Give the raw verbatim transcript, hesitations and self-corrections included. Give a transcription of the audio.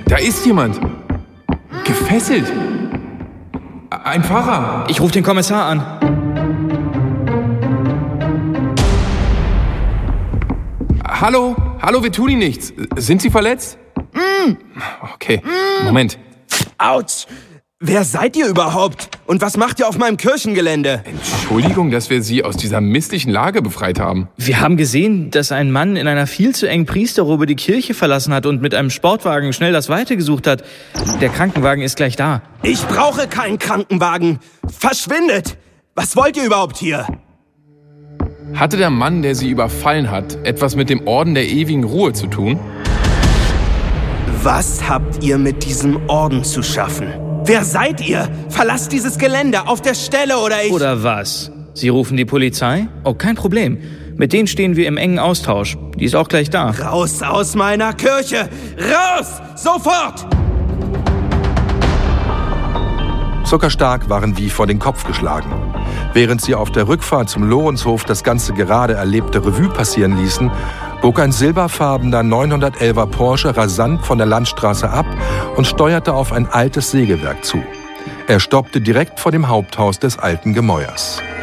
Da ist jemand. Gefesselt. Ein Fahrer. Ich rufe den Kommissar an. Hallo? Hallo, wir tun Ihnen nichts. Sind Sie verletzt? Mm. Okay, Moment. Autsch! Wer seid ihr überhaupt? Und was macht ihr auf meinem Kirchengelände? Entschuldigung, dass wir Sie aus dieser misslichen Lage befreit haben. Wir haben gesehen, dass ein Mann in einer viel zu engen Priesterrobe die Kirche verlassen hat und mit einem Sportwagen schnell das Weite gesucht hat. Der Krankenwagen ist gleich da. Ich brauche keinen Krankenwagen. Verschwindet! Was wollt ihr überhaupt hier? Hatte der Mann, der Sie überfallen hat, etwas mit dem Orden der ewigen Ruhe zu tun? Was habt ihr mit diesem Orden zu schaffen? Wer seid ihr? Verlasst dieses Gelände auf der Stelle oder ich... Oder was? Sie rufen die Polizei? Oh, kein Problem. Mit denen stehen wir im engen Austausch. Die ist auch gleich da. Raus aus meiner Kirche! Raus! Sofort! Zuckerstark waren wie vor den Kopf geschlagen. Während sie auf der Rückfahrt zum Lorenzhof das ganze gerade erlebte Revue passieren ließen, bog ein silberfarbener neunhundertelfer Porsche rasant von der Landstraße ab und steuerte auf ein altes Sägewerk zu. Er stoppte direkt vor dem Haupthaus des alten Gemäuers.